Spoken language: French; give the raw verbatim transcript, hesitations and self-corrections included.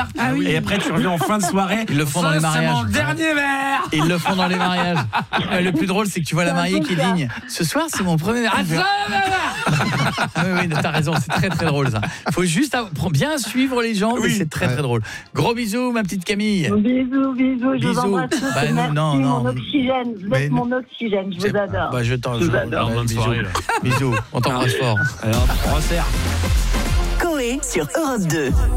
verre. Ah oui. Et après, tu reviens en fin de soirée. Ils le font dans les Ça, c'est mariages. mon dernier verre. Ils le font dans les mariages. Euh, Le plus drôle, c'est que tu vois la mariée qui digne. Ce soir, c'est mon premier verre. Ah, ça, là, là. Oui, oui, t'as raison, c'est très très drôle ça. Faut juste av- bien suivre les gens, mais Oui. c'est très très drôle. Gros bisous, ma petite Camille. Bisous, bisous, je Bisous. vous embrasse tous. Bah, non, Merci, non, non. mon oxygène. Vous Mais êtes non. mon oxygène, je C'est- vous adore. Bah, je t'en Je vous je- adore. bah, Bonne bisous. soirée, là. Bisous, on t'embrasse fort. Alors, on resserre. Coé sur Europe deux.